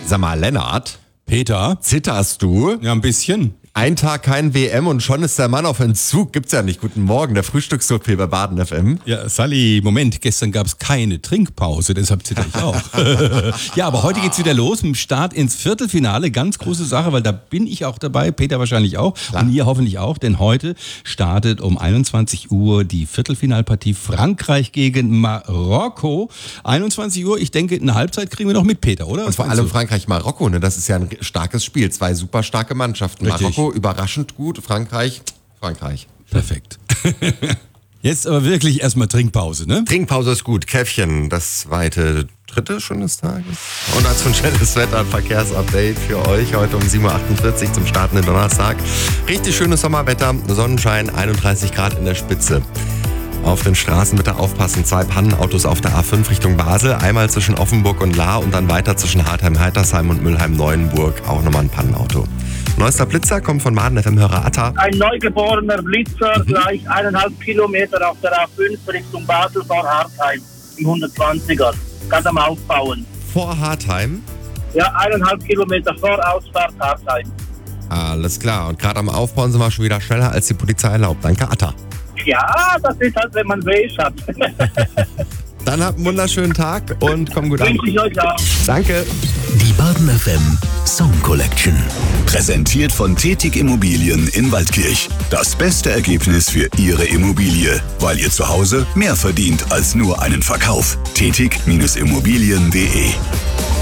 Sag mal, Lennart, Peter? zitterst du? Ja, ein bisschen. Ein Tag kein WM und schon ist der Mann auf Entzug. Gibt's ja nicht. Guten Morgen, der Frühstückssuppe bei Baden FM. Ja, Sally, Moment, gestern gab es keine Trinkpause, deshalb zitter ich auch. Ja, aber heute geht's wieder los mit dem Start ins Viertelfinale. Ganz große Sache, weil da bin ich auch dabei, Peter wahrscheinlich auch und ihr hoffentlich auch, denn heute startet um 21 Uhr die Viertelfinalpartie Frankreich gegen Marokko. 21 Uhr, ich denke, eine Halbzeit kriegen wir noch mit, Peter, oder? Und vor allem Frankreich-Marokko, ne? Das ist ja ein starkes Spiel. Zwei super starke Mannschaften. Richtig. Marokko überraschend gut, Frankreich. Perfekt. Jetzt aber wirklich erstmal Trinkpause, ne? Trinkpause ist gut. Käffchen, das dritte schon des Tages. Und als von schönes Wetter, Verkehrsupdate für euch heute um 7.48 Uhr zum startenden Donnerstag. Richtig schönes Sommerwetter, Sonnenschein, 31 Grad in der Spitze. Auf den Straßen bitte aufpassen, 2 Pannenautos auf der A5 Richtung Basel, einmal zwischen Offenburg und Lahr und dann weiter zwischen Hartheim-Heitersheim und Mülheim-Neuenburg, auch nochmal ein Pannenauto. Neuester Blitzer kommt von Baden FM-Hörer Atta. Ein neugeborener Blitzer, gleich 1,5 Kilometer auf der A5 Richtung Basel vor Hartheim, im 120er, gerade am Aufbauen. Vor Hartheim? Ja, 1,5 Kilometer vor Ausfahrt Hartheim. Alles klar, und gerade am Aufbauen sind wir schon wieder schneller, als die Polizei erlaubt. Danke, Atta. Ja, das ist halt, wenn man Weg hat. Dann habt einen wunderschönen Tag und komm gut an. Wünsche ich euch auch. Danke. Die Baden FM Song Collection. Präsentiert von Tetig Immobilien in Waldkirch. Das beste Ergebnis für Ihre Immobilie, weil ihr zu Hause mehr verdient als nur einen Verkauf. Tetig-Immobilien.de